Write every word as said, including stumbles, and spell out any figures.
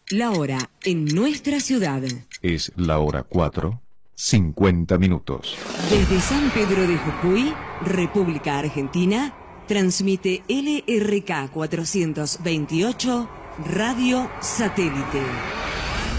La hora en nuestra ciudad. Es la hora cuatro, cincuenta minutos. Desde San Pedro de Jujuy, República Argentina, transmite L R K cuatrocientos veintiocho Radio Satélite.